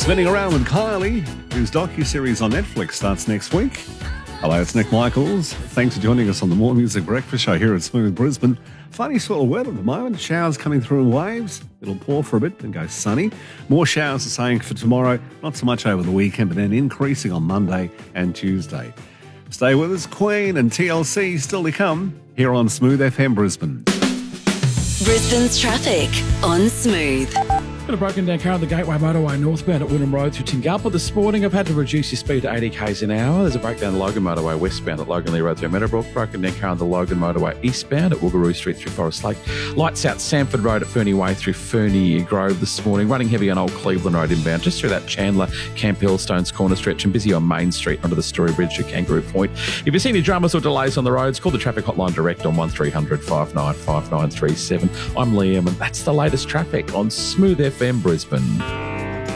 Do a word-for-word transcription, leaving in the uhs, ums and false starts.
Spinning Around with Kylie, whose docu-series on Netflix starts next week. Hello, it's Nick Michaels. Thanks for joining us on the More Music Breakfast Show here at Smooth Brisbane. Funny sort of weather at the moment. Showers coming through in waves. It'll pour for a bit and go sunny. More showers are saying for tomorrow. Not so much over the weekend, but then increasing on Monday and Tuesday. Stay with us. Queen and T L C still to come here on Smooth F M Brisbane. Brisbane's traffic on Smooth. Got a broken down car on the Gateway Motorway northbound at Wynnum Road through Tingalpa this morning. I've had to reduce your speed to eighty k's an hour. There's a breakdown on the Logan Motorway westbound at Logan Lee Road through Meadowbrook. Broken down car on the Logan Motorway eastbound at Woogaroo Street through Forest Lake. Lights out Sanford Road at Fernie Way through Fernie Grove this morning. Running heavy on Old Cleveland Road inbound just through that Chandler, Camp Hill, Stones Corner stretch, and busy on Main Street under the Story Bridge to Kangaroo Point. If you see any dramas or delays on the roads, call the traffic hotline direct on one three hundred five nine five nine three seven. I'm Liam, and that's the latest traffic on Smooth F M Brisbane.